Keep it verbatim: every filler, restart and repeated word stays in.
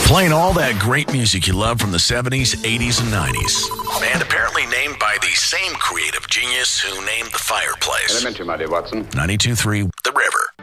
Playing all that great music you love from the seventies, eighties, and nineties. And apparently named by the same creative genius who named the fireplace. Elementary, my dear Watson. ninety-two point three The River.